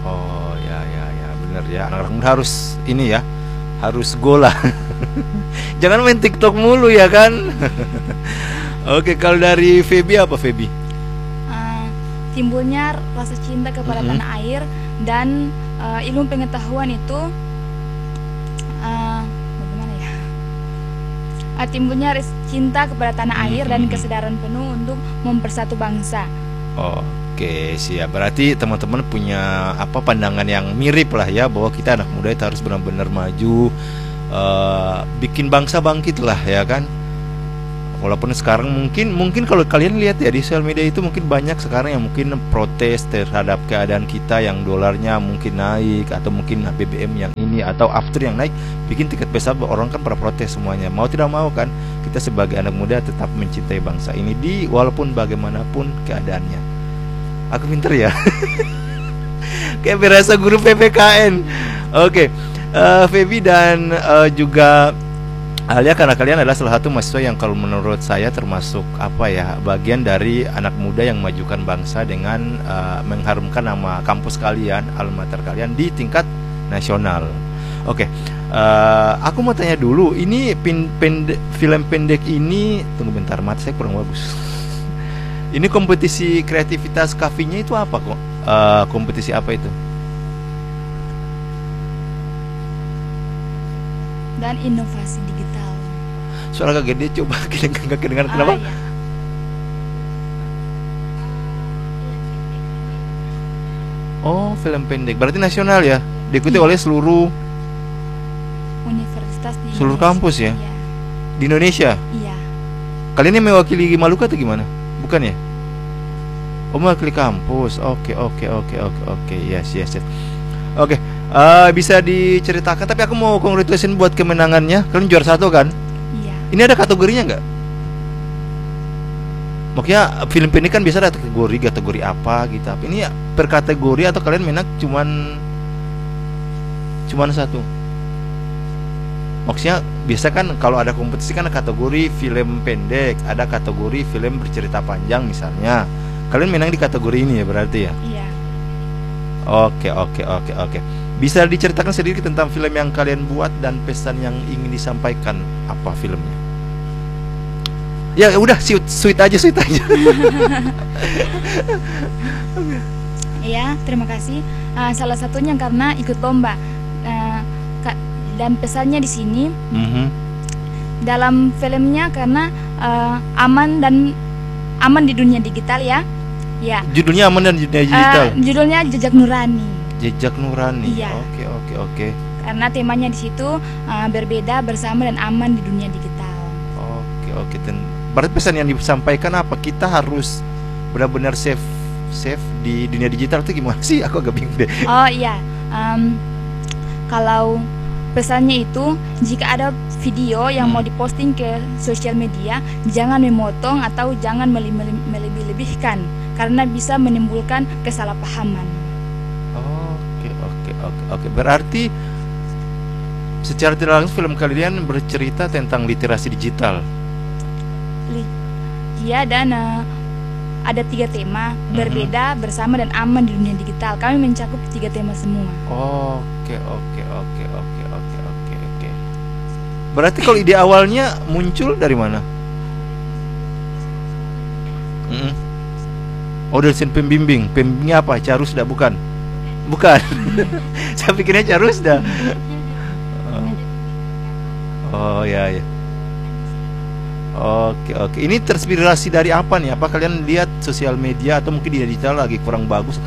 Oh ya ya ya, bener ya. Anak-anak muda harus ini ya, harus go lah. Jangan main TikTok mulu ya kan. Oke, kalau dari Feby apa Feby? Eh, Timbulnya rasa cinta kepada Mm-mm. tanah air dan ilmu pengetahuan itu bagaimana ya? Timbulnya cinta kepada tanah air dan Mm-mm. kesadaran penuh untuk mempersatu bangsa. Oke, siap. Berarti teman-teman punya apa pandangan yang mirip lah ya, bahwa kita anak muda itu harus benar-benar maju, bikin bangsa bangkit lah ya kan. Walaupun sekarang mungkin kalau kalian lihat ya di sosial media itu mungkin banyak sekarang yang mungkin protes terhadap keadaan kita yang dolarnya mungkin naik, atau mungkin BBM yang ini atau after yang naik, bikin tiket pesawat orang kan pada protes semuanya. Mau tidak mau kan kita sebagai anak muda tetap mencintai bangsa ini di walaupun bagaimanapun keadaannya. Aku pinter ya. Kayak berasa guru PPKN. Oke, Feby dan juga Alia, karena kalian adalah salah satu mahasiswa yang kalau menurut saya termasuk apa ya, bagian dari anak muda yang memajukan bangsa dengan mengharumkan nama kampus kalian, alma mater kalian di tingkat nasional. Oke, aku mau tanya dulu, ini film pendek ini, tunggu bentar, mata saya kurang bagus. Ini kompetisi kreativitas Kavinya itu apa kok? Kompetisi apa itu? Dan inovasi digital. Suara agak gede, coba nggak kedengaran, kenapa? Ya. Oh, film pendek. Berarti nasional ya? Diikuti Iya. oleh seluruh Universitas di Seluruh Indonesia. kampus ya? Iya. di Indonesia. Iya. Kalian yang mewakili Maluku atau gimana? Bukan ya? Oh, mewakili kampus. Oke, oke, oke, oke, oke. Yes, yes, yes. Oke, bisa diceritakan. Tapi aku mau congratulations buat kemenangannya. Kalian juara 1 kan? Iya. Ini ada kategorinya nggak? Maksudnya film pendek kan biasa ada kategori apa gitu. Ini per kategori atau kalian menang cuman satu? Maksudnya biasa kan kalau ada kompetisi kan ada kategori film pendek, ada kategori film bercerita panjang misalnya. Kalian menang di kategori ini ya berarti ya? Iya. Oke, oke, oke, oke. Bisa diceritakan sedikit tentang film yang kalian buat dan pesan yang ingin disampaikan, apa filmnya? Ya udah, sweet aja. Iya, terima kasih. Salah satunya karena ikut lomba. Dan pesannya di sini Mhm. dalam filmnya karena aman di dunia digital ya. Ya. Judulnya Aman dan Dunia Digital. Judulnya Jejak Nurani. Jejak Nurani. Iya. Oke, oke, oke. Karena temanya di situ berbeda, bersama dan aman di dunia digital. Oke, oke. Berarti pesan yang disampaikan apa? Kita harus benar-benar safe di dunia digital itu gimana sih? Aku agak bingung deh. Oh iya, kalau pesannya itu jika ada video yang mau diposting ke sosial media, jangan memotong atau jangan melebih-lebihkan karena bisa menimbulkan kesalahpahaman. Oke, oke, oke, oke. Berarti secara tidak langsung film kalian bercerita tentang literasi digital. Iya, dan ada 3 tema, berbeda, bersama, dan aman di dunia digital. Kami mencakup 3 tema semua. Oke, oke, oke, oke, oke, oke, oke. Berarti kalau ide awalnya muncul dari mana? Oh, dari pembimbing. Pembimbingnya apa? Carusda bukan? Bukan. Saya pikirnya Carusda. Oh ya ya. Oke, oke. Ini terinspirasi dari apa nih? Apa kalian lihat sosial media atau mungkin di digital lagi kurang bagus?